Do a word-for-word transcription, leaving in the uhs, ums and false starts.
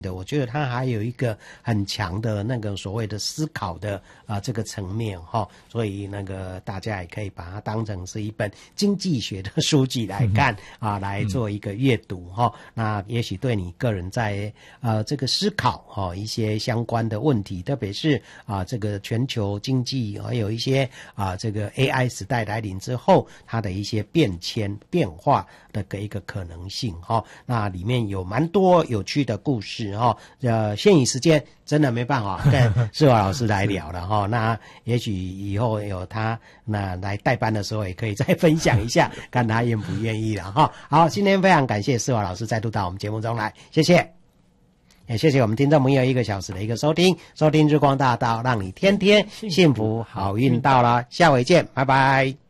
的，我觉得它还有一个很强的那个所谓的思考的啊、呃、这个层面哈、哦，所以那个大家也可以把它当成是一本经济学的书籍来看、嗯、啊，来做一个阅读哈、哦。那也许对你个人在呃这个思考哈、哦、一些相关的问题，特别是啊这个全球经济还有一些啊这个 A I 时代来临之后，它的一些变迁变化的一个可能性哈、哦。那里面有蛮多有趣的故事。哈、哦，呃，限于时间，真的没办法跟世华老师来聊了哈、哦。那也许以后有他那来代班的时候，也可以再分享一下，看他愿不愿意了哈、哦。好，今天非常感谢世华老师再度到我们节目中来，谢谢。也谢谢我们听众朋友一个小时的一个收听，收听日光大道，让你天天幸福好运到了，下回见，拜拜。